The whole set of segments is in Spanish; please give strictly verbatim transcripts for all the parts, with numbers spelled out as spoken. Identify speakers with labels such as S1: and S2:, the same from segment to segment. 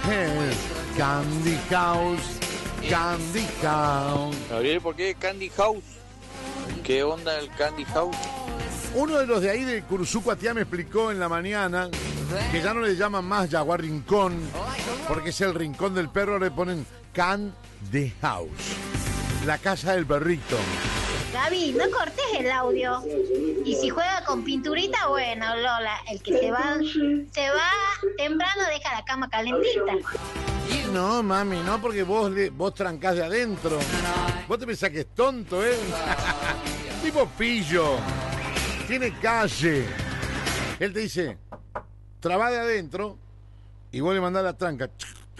S1: Candy House, Candy House.
S2: Gabriel, ¿por qué Candy House? ¿Qué onda el Candy House?
S1: Uno de los de ahí de Curuzú-Cuatiá me explicó en la mañana que ya no le llaman más Jaguar Rincón, porque es el rincón del perro, le ponen Candy House, la casa del perrito.
S3: Gaby, no cortes el audio. Y si juega con pinturita, bueno, Lola, el que se va, se va temprano deja la cama calentita.
S1: No, mami, no, porque vos le, vos trancás de adentro. Vos te pensás que es tonto, ¿eh? Tipo pillo. Tiene calle. Él te dice, trabá de adentro, y vos le mandás la tranca.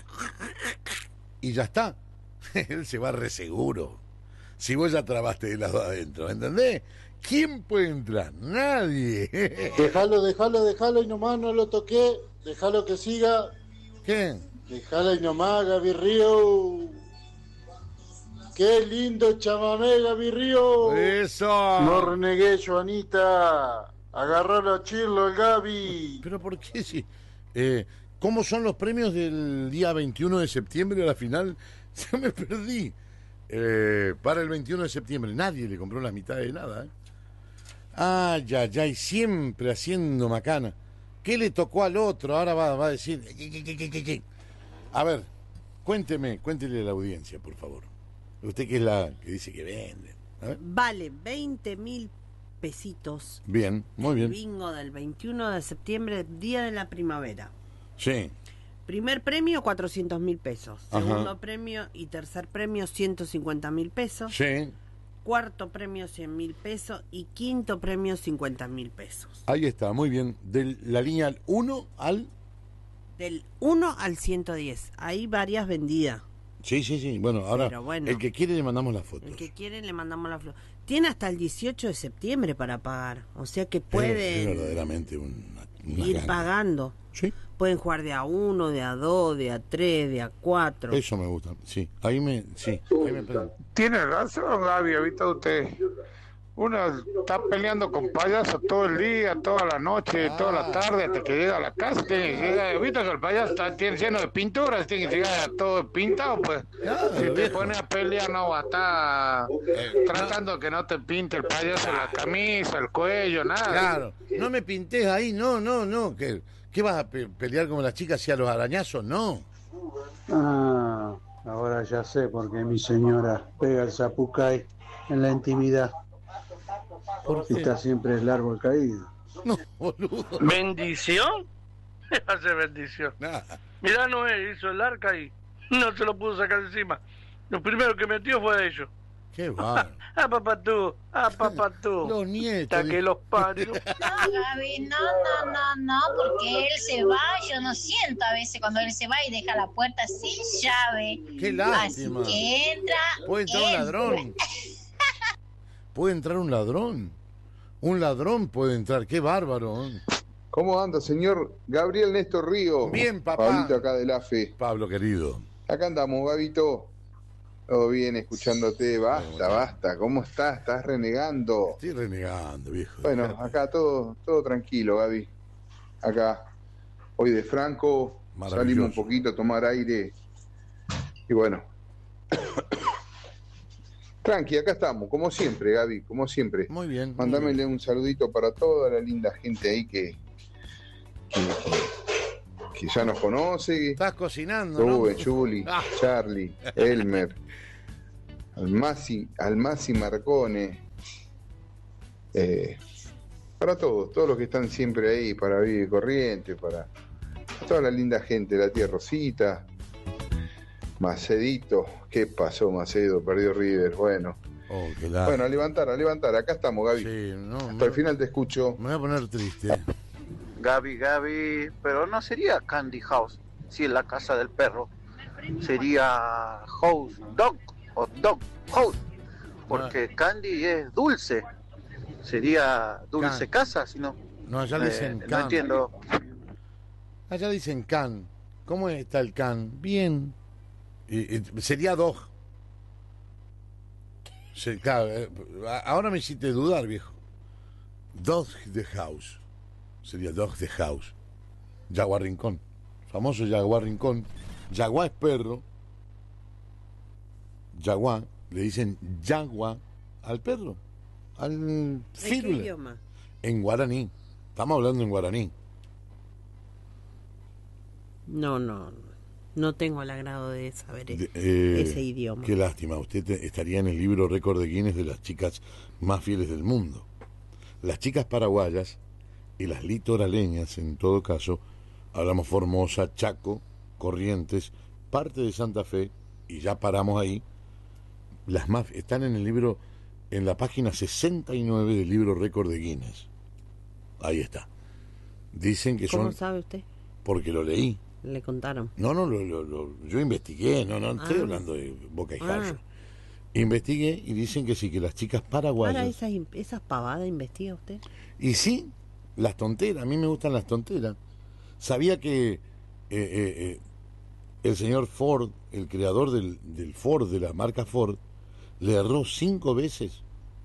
S1: Y ya está. Él se va re seguro. Si vos ya trabaste de lado adentro, ¿entendés? ¿Quién puede entrar? Nadie.
S4: Déjalo, déjalo, déjalo y nomás no lo toqué. Déjalo que siga.
S1: ¿Qué?
S4: Déjalo y nomás, Gaby Río. Qué lindo chamamé, Gaby Río.
S1: Eso.
S4: No renegué, Joanita. Agarralo a chirlo el Gaby.
S1: ¿Pero por qué si? Eh, ¿Cómo son los premios del día veintiuno de septiembre a la final? Ya me perdí. Eh, para el veintiuno de septiembre nadie le compró la mitad de nada, ¿eh? Ay, ay, ay, siempre haciendo macana. ¿Qué le tocó al otro? Ahora va, va a decir ¿qué, qué, qué, qué, qué, qué? A ver, cuénteme, cuéntele a la audiencia, por favor. Usted que es la que dice que vende. A ver.
S5: Vale veinte mil pesitos.
S1: Bien, muy bien.
S5: Bingo del veintiuno de septiembre, día de la primavera.
S1: Sí.
S5: Primer premio, cuatrocientos mil pesos.
S1: Ajá.
S5: Segundo premio y tercer premio, ciento cincuenta mil pesos.
S1: Sí.
S5: Cuarto premio, cien mil pesos. Y quinto premio, cincuenta mil pesos.
S1: Ahí está, muy bien. De la línea uno al...
S5: Del uno al ciento diez. Hay varias vendidas.
S1: Sí, sí, sí. Bueno, ahora
S5: Pero bueno,
S1: el que quiere le mandamos las fotos.
S5: El que quiere le mandamos la flor. Tiene hasta el dieciocho de septiembre para pagar. O sea que puede
S1: Es, es verdaderamente un, una
S5: ir
S1: gana.
S5: pagando.
S1: Sí.
S5: Pueden jugar de a uno, de a dos, de a tres, de a cuatro.
S1: Eso me gusta, sí. Ahí me, sí, ahí me perdí.
S6: Tiene razón, Gaby, ahorita usted. Uno está peleando con payasos todo el día, toda la noche,
S1: Ah.
S6: toda la tarde, hasta que llega a la casa. Tiene que llegar, ahorita que el payaso está tiene, lleno de pinturas, tiene que llegar todo pintado, pues.
S1: Claro,
S6: si te
S1: viejo.
S6: pones a pelear, no va a estar
S1: Eh,
S6: tratando que no te pinte el payaso la camisa, el cuello, nada.
S1: Claro, no me pintes ahí, no, no, no. ¿Qué, qué vas a pe- pelear como las chicas y a los arañazos? No.
S4: Ah, ahora ya sé por qué mi señora pega el zapucay en la intimidad.
S1: ¿Por qué?
S4: Está siempre el árbol caído.
S1: No, boludo.
S7: ¿Bendición? Hace bendición.
S1: Nah.
S7: Mirá, Noé hizo el arca y no se lo pudo sacar encima. Lo primero que metió fue de ellos.
S1: Qué bárbaro.
S7: Ah, papá tú, ah, papá tú.
S1: Los nietos.
S7: Hasta que los parió.
S3: No, Gaby, no, no, no, no, porque él se va, yo no siento a veces cuando él se va y deja la puerta sin llave.
S1: Qué lástima.
S3: Así que entra.
S1: Puede entrar un
S3: entra.
S1: ladrón. Puede entrar un ladrón. Un ladrón puede entrar. Qué bárbaro. ¿eh?
S8: ¿Cómo anda, señor Gabriel Néstor Río?
S1: Bien, papá.
S8: Pablito acá de la Fe.
S1: Pablo, querido.
S8: Acá andamos, Gabito. Todo bien, escuchándote. Basta, basta. ¿Cómo estás? ¿Estás renegando?
S1: Estoy renegando, viejo.
S8: Bueno,
S1: Fíjate.
S8: acá todo, todo tranquilo, Gaby. Acá, hoy de Franco,
S1: Maravilloso.
S8: salimos un poquito a tomar aire. Y bueno. Tranqui, acá estamos, como siempre, Gaby, como siempre.
S1: Muy bien. muy
S8: Mándamele
S1: bien.
S8: un saludito para toda la linda gente ahí que, que, que ya nos conoce.
S1: Estás cocinando, ¿no?
S8: Rubén, Juli,
S1: Ah.
S8: Charlie, Elmer, Almasi, Almasi Marcone. Eh, para todos, todos los que están siempre ahí, para Vive Corriente, para toda la linda gente, la tía Rosita, Macedito. ¿Qué pasó, Macedo? Perdió River. Bueno,
S1: Oh, qué lástima.
S8: bueno, a levantar, a levantar. Acá estamos, Gaby.
S1: Sí, no,
S8: Hasta
S1: me-
S8: el final te escucho.
S1: Me voy a poner triste.
S9: Gaby, Gaby, pero no sería Candy House, si es la casa del perro. Sería House Dog o Dog House, porque Candy es dulce. Sería dulce
S1: Can.
S9: casa, si no.
S1: No, allá le dicen
S9: Eh,
S1: can.
S9: no entiendo.
S1: Allá dicen can. ¿Cómo está el can? Bien. Y- y sería dog. Se- claro, eh, a- ahora me hiciste dudar, viejo. Dog the house. Sería dog the house. Jaguar Rincón. Famoso Jaguar Rincón. Jaguar es perro. Jaguar, le dicen yagua al perro, al
S5: ¿En qué
S1: firule.
S5: idioma?
S1: En guaraní. Estamos hablando en guaraní.
S5: No, no, no tengo el agrado de saber
S1: De-
S5: ese,
S1: eh,
S5: ese idioma.
S1: Qué lástima, usted te- estaría en el libro récord de Guinness de las chicas más fieles del mundo. Las chicas paraguayas y las litoraleñas, en todo caso, hablamos Formosa, Chaco, Corrientes, parte de Santa Fe, y ya paramos ahí. Las más están en el libro, en la página sesenta y nueve del libro récord de Guinness. Ahí está. Dicen que
S5: ¿Cómo
S1: son,
S5: sabe usted?
S1: porque lo leí.
S5: Le contaron.
S1: No, no, lo, lo- lo- yo investigué, no, no estoy
S5: Ah.
S1: hablando de boca y
S5: Ah.
S1: jallo. Investigué y dicen que sí, que las chicas
S5: Para
S1: paraguayas.
S5: esas, im- esas pavadas investiga usted.
S1: Y sí, las tonteras, a mí me gustan las tonteras. Sabía que eh, eh, eh, el señor Ford, el creador del, del Ford, de la marca Ford, le erró cinco veces.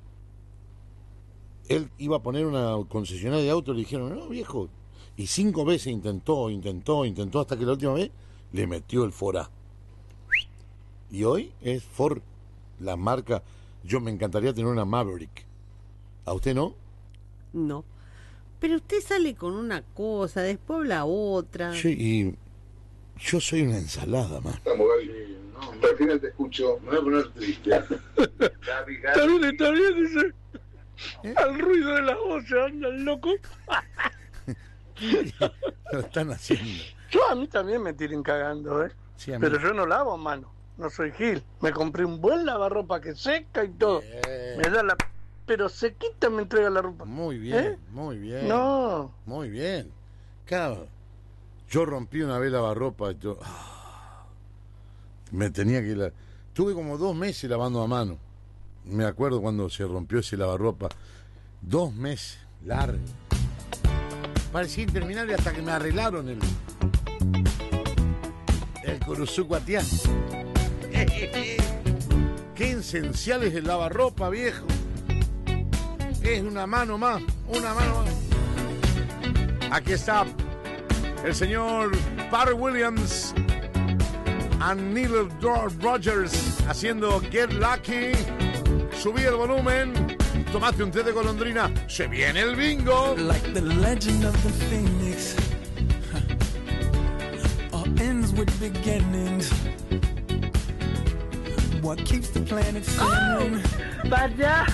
S1: Él iba a poner una concesionaria de autos, le dijeron, no, viejo. Y cinco veces intentó, intentó, intentó, hasta que la última vez le metió el Ford A. Y hoy es Ford, la marca. Yo me encantaría tener una Maverick. ¿A usted no?
S5: No. Pero usted sale con una cosa, después la otra.
S1: Sí, y yo soy una ensalada, man.
S8: Estamos, Gaby. Al final te escucho. Me voy a poner triste. Gaby,
S7: Está
S8: Gaby.
S7: bien, está bien, dice. Al ruido de las voces anda el loco.
S1: Lo están haciendo.
S7: Yo a mí también me tiren cagando, ¿eh?
S1: Sí, a mí.
S7: Pero yo no lavo a mano. No soy Gil. Me compré un buen lavarropa que seca y todo.
S1: Bien.
S7: Me da la... Pero sequita me entrega la ropa.
S1: Muy bien,
S7: ¿Eh?
S1: muy bien.
S7: No.
S1: Muy bien. Claro, yo rompí una vez lavarropa. Yo, ah, me tenía que la... Tuve como dos meses lavando a mano. Me acuerdo cuando se rompió ese lavarropa. Dos meses, largo. Parecía interminable hasta que me arreglaron el... El Curuzucuatián. Qué esencial es el lavarropa, viejo. Es una mano más, una mano más. Aquí está el señor Parry Williams and Neil Rogers haciendo Get Lucky. Subí el volumen, tomaste un té de golondrina, se viene el bingo.
S10: Like the legend of the phoenix, huh. All ends with beginnings. What keeps the planet spinning?
S7: ¡Vaya!